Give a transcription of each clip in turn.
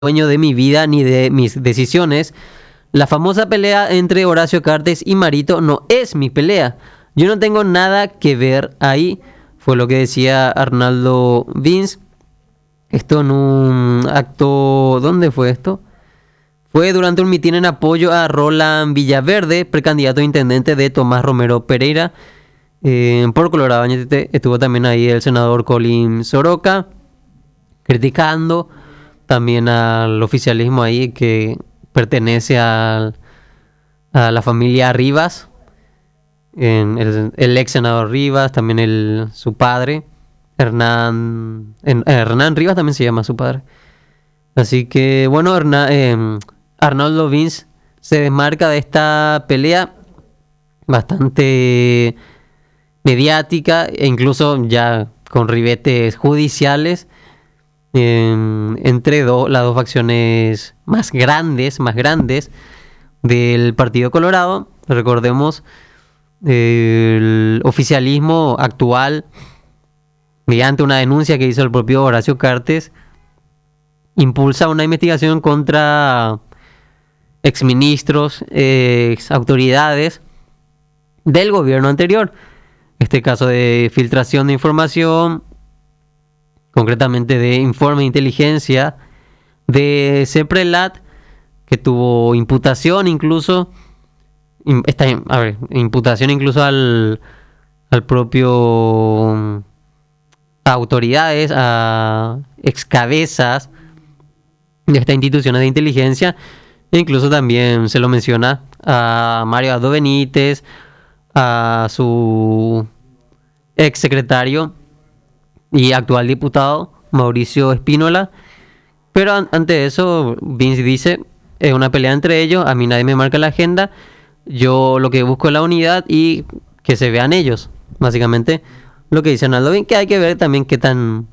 dueño de mi vida ni de mis decisiones. La famosa pelea entre Horacio Cartes y Marito no es mi pelea. Yo no tengo nada que ver ahí. Fue lo que decía Arnaldo Vince. Esto en un acto... ¿Dónde fue esto? Fue durante un mitin en apoyo a Roland Villaverde, precandidato a intendente de Tomás Romero Pereira. Por Colorado estuvo también ahí el senador Colin Soroka, criticando también al oficialismo ahí que pertenece a la familia Rivas, el ex senador Rivas, también su padre, Hernán Rivas también se llama su padre. Así que bueno, Arnaldo Vince se desmarca de esta pelea bastante mediática e incluso ya con ribetes judiciales entre las dos facciones más grandes del Partido Colorado. Recordemos, el oficialismo actual, mediante una denuncia que hizo el propio Horacio Cartes, impulsa una investigación contra exministros, ex autoridades del gobierno anterior. Este caso de filtración de información, concretamente de informe de inteligencia de CEPRELAT, que tuvo imputación incluso, imputación incluso al propio a autoridades, a excabezas de estas instituciones de inteligencia, e incluso también se lo menciona a Mario Aldo Benítez, a su ex secretario y actual diputado Mauricio Espínola. Pero ante eso Vince dice, es una pelea entre ellos, a mí nadie me marca la agenda, yo lo que busco es la unidad y que se vean ellos. Básicamente lo que dice Arnaldo Vince, que hay que ver también qué tan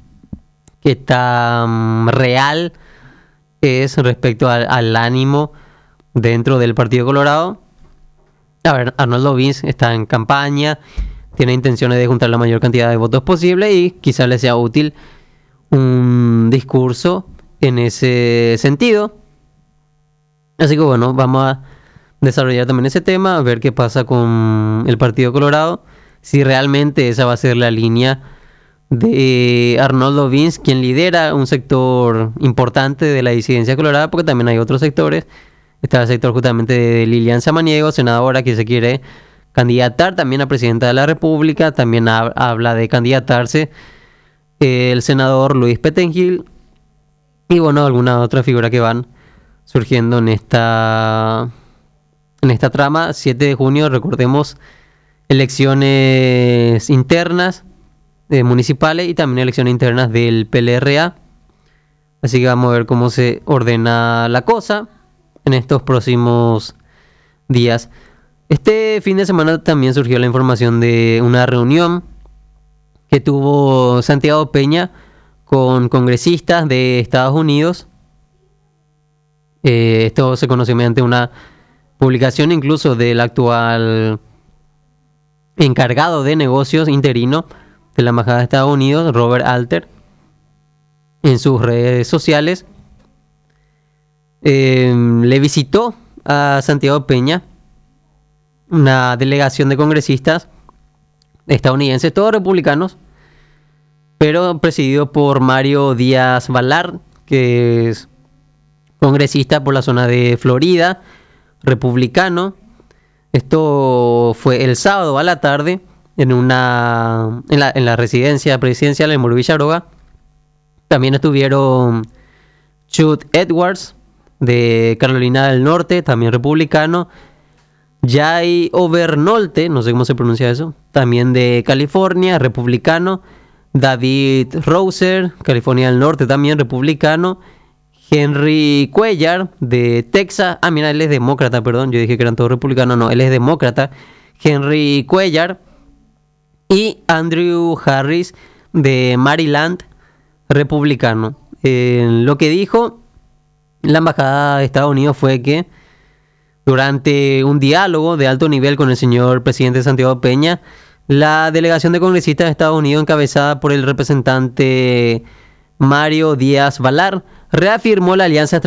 real es respecto al ánimo dentro del Partido Colorado. A ver, Arnaldo Vince está en campaña, tiene intenciones de juntar la mayor cantidad de votos posible y quizás le sea útil un discurso en ese sentido. Así que bueno, vamos a desarrollar también ese tema, a ver qué pasa con el Partido Colorado, si realmente esa va a ser la línea de Arnaldo Vince, quien lidera un sector importante de la disidencia colorada, porque también hay otros sectores. Está el sector justamente de Lilian Samaniego, senadora, que se quiere candidatar también a presidenta de la República. También habla de candidatarse el senador Luis Petengil. Y bueno, alguna otra figura que van surgiendo en esta trama. 7 de junio, recordemos, elecciones internas municipales y también elecciones internas del PLRA. Así que vamos a ver cómo se ordena la cosa en estos próximos días. Este fin de semana también surgió la información de una reunión que tuvo Santiago Peña con congresistas de Estados Unidos. Esto se conoció mediante una publicación incluso del actual encargado de negocios interino de la Embajada de Estados Unidos, Robert Alter, en sus redes sociales. Le visitó a Santiago Peña una delegación de congresistas estadounidenses, todos republicanos, pero presidido por Mario Díaz Balart, que es congresista por la zona de Florida, republicano. Esto fue el sábado a la tarde en la residencia presidencial en Muro Villaroga. También estuvieron Chuck Edwards de Carolina del Norte, también republicano. Jay Overnolte, no sé cómo se pronuncia eso, también de California, republicano. David Rouser, California del Norte, también republicano. Henry Cuellar de Texas, mira, él es demócrata, perdón, yo dije que eran todos republicanos, no, él es demócrata. Henry Cuellar. Y Andrew Harris de Maryland, republicano. Lo que dijo la Embajada de Estados Unidos fue que durante un diálogo de alto nivel con el señor presidente Santiago Peña, la delegación de congresistas de Estados Unidos, encabezada por el representante Mario Díaz Balart, reafirmó la alianza